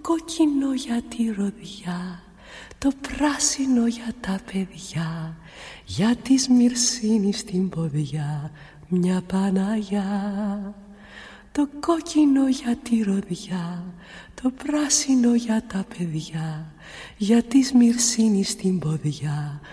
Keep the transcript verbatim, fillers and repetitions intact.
κόκκινο για τη ροδιά, το πράσινο για τα παιδιά, για τη Σμυρσίνη στην ποδιά μια Παναγιά. Το κόκκινο για τη ροδιά, το πράσινο για τα παιδιά, για τη Σμυρσίνη στην ποδιά